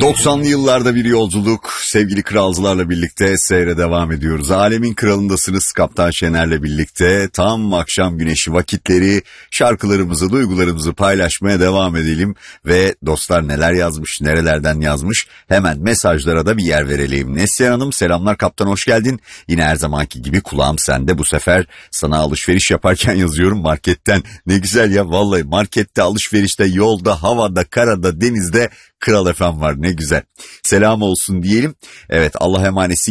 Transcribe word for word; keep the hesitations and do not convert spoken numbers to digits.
doksanlı yıllarda bir yolculuk, sevgili kralcılarla birlikte seyre devam ediyoruz. Alemin kralındasınız Kaptan Şener'le birlikte. Tam akşam güneşi vakitleri şarkılarımızı, duygularımızı paylaşmaya devam edelim. Ve dostlar neler yazmış, nerelerden yazmış, hemen mesajlara da bir yer verelim. Neslihan Hanım selamlar kaptan, hoş geldin. Yine her zamanki gibi kulağım sende, bu sefer sana alışveriş yaparken yazıyorum marketten. Ne güzel ya, vallahi markette, alışverişte, yolda, havada, karada, denizde Kral Efem var, ne güzel. Selam olsun diyelim. Evet, Allah emanetsin.